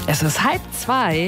Es ist 1:30.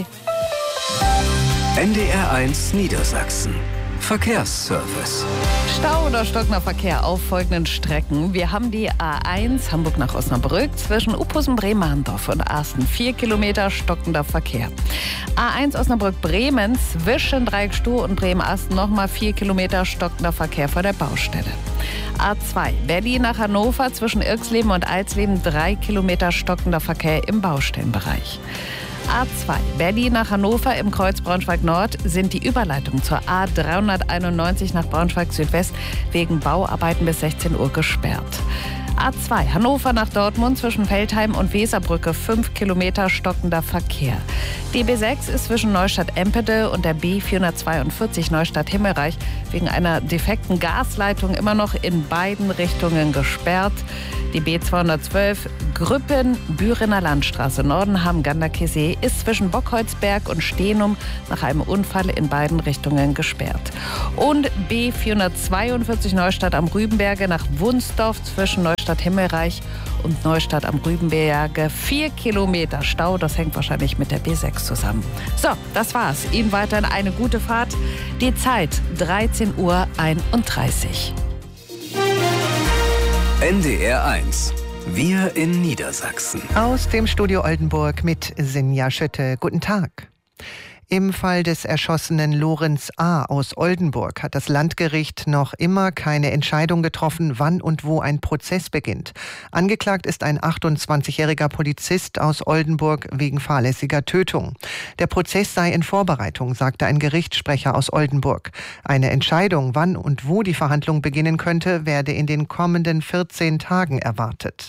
NDR1 Niedersachsen. Verkehrsservice. Stau oder stockender Verkehr auf folgenden Strecken. Wir haben die A1 Hamburg nach Osnabrück zwischen Uphusen-Bremerndorf und Arsten. 4 Kilometer stockender Verkehr. A1 Osnabrück-Bremen zwischen Dreieckstuhl und Bremen-Arsten nochmal 4 Kilometer stockender Verkehr vor der Baustelle. A2 Berlin nach Hannover zwischen Irxleben und Alsleben 3 Kilometer stockender Verkehr im Baustellenbereich. A2 Berlin nach Hannover im Kreuz Braunschweig-Nord sind die Überleitungen zur A391 nach Braunschweig-Südwest wegen Bauarbeiten bis 16 Uhr gesperrt. A2 Hannover nach Dortmund zwischen Veltheim und Weserbrücke 5 Kilometer stockender Verkehr. Die B6 ist zwischen Neustadt-Empede und der B442 Neustadt-Himmelreich wegen einer defekten Gasleitung immer noch in beiden Richtungen gesperrt. Die B212 Grüppen-Bürener Landstraße Nordenham-Ganderkesee ist zwischen Bockholzberg und Steenum nach einem Unfall in beiden Richtungen gesperrt. Und B442 Neustadt am Rübenberge nach Wunsdorf zwischen Neustadt-Himmelreich und Neustadt am Rübenberge 4 Kilometer Stau. Das hängt wahrscheinlich mit der B6 zusammen. So, das war's. Ihnen weiterhin eine gute Fahrt. Die Zeit 13:31 Uhr. NDR1. Wir in Niedersachsen. Aus dem Studio Oldenburg mit Sinja Schütte. Guten Tag. Im Fall des erschossenen Lorenz A. aus Oldenburg hat das Landgericht noch immer keine Entscheidung getroffen, wann und wo ein Prozess beginnt. Angeklagt ist ein 28-jähriger Polizist aus Oldenburg wegen fahrlässiger Tötung. Der Prozess sei in Vorbereitung, sagte ein Gerichtssprecher aus Oldenburg. Eine Entscheidung, wann und wo die Verhandlung beginnen könnte, werde in den kommenden 14 Tagen erwartet.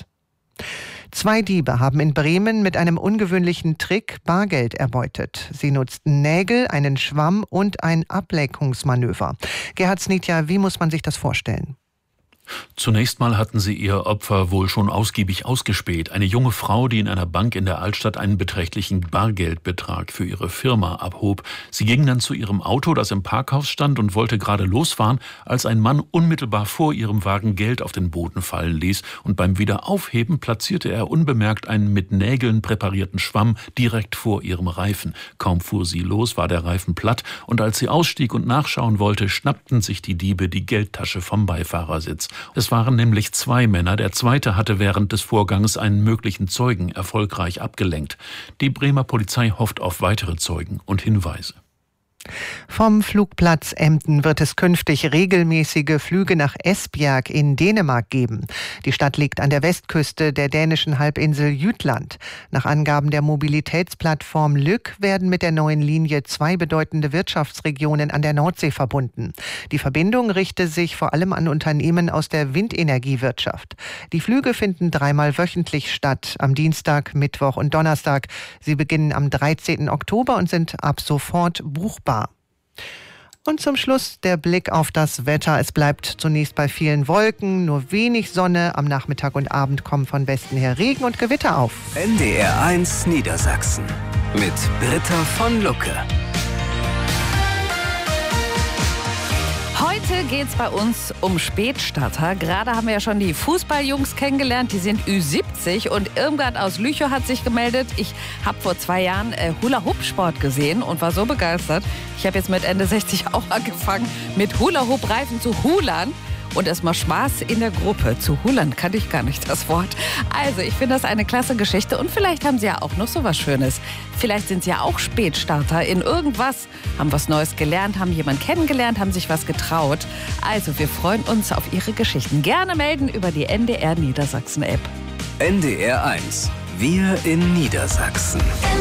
2 Diebe haben in Bremen mit einem ungewöhnlichen Trick Bargeld erbeutet. Sie nutzten Nägel, einen Schwamm und ein Ablenkungsmanöver. Gerhard Snitja, wie muss man sich das vorstellen? Zunächst mal hatten sie ihr Opfer wohl schon ausgiebig ausgespäht. Eine junge Frau, die in einer Bank in der Altstadt einen beträchtlichen Bargeldbetrag für ihre Firma abhob. Sie ging dann zu ihrem Auto, das im Parkhaus stand, und wollte gerade losfahren, als ein Mann unmittelbar vor ihrem Wagen Geld auf den Boden fallen ließ. Und beim Wiederaufheben platzierte er unbemerkt einen mit Nägeln präparierten Schwamm direkt vor ihrem Reifen. Kaum fuhr sie los, war der Reifen platt, und als sie ausstieg und nachschauen wollte, schnappten sich die Diebe die Geldtasche vom Beifahrersitz. Es waren nämlich 2 Männer. Der zweite hatte während des Vorgangs einen möglichen Zeugen erfolgreich abgelenkt. Die Bremer Polizei hofft auf weitere Zeugen und Hinweise. Vom Flugplatz Emden wird es künftig regelmäßige Flüge nach Esbjerg in Dänemark geben. Die Stadt liegt an der Westküste der dänischen Halbinsel Jütland. Nach Angaben der Mobilitätsplattform Lyk werden mit der neuen Linie 2 bedeutende Wirtschaftsregionen an der Nordsee verbunden. Die Verbindung richte sich vor allem an Unternehmen aus der Windenergiewirtschaft. Die Flüge finden 3-mal wöchentlich statt, am Dienstag, Mittwoch und Donnerstag. Sie beginnen am 13. Oktober und sind ab sofort buchbar. Und zum Schluss der Blick auf das Wetter. Es bleibt zunächst bei vielen Wolken, nur wenig Sonne. Am Nachmittag und Abend kommen von Westen her Regen und Gewitter auf. NDR1 Niedersachsen mit Britta von Lucke. Heute geht's bei uns um Spätstarter. Gerade haben wir ja schon die Fußballjungs kennengelernt. Die sind Ü70 und Irmgard aus Lüchow hat sich gemeldet. Ich habe vor 2 Jahren Hula-Hoop-Sport gesehen und war so begeistert. Ich habe jetzt mit Ende 60 auch angefangen, mit Hula-Hoop-Reifen zu hulern. Und es macht Spaß in der Gruppe. Zu hulern kannte ich gar nicht das Wort. Also, ich finde das eine klasse Geschichte. Und vielleicht haben Sie ja auch noch so was Schönes. Vielleicht sind Sie ja auch Spätstarter in irgendwas. Haben was Neues gelernt, haben jemanden kennengelernt, haben sich was getraut. Also, wir freuen uns auf Ihre Geschichten. Gerne melden über die NDR Niedersachsen App. NDR1. Wir in Niedersachsen.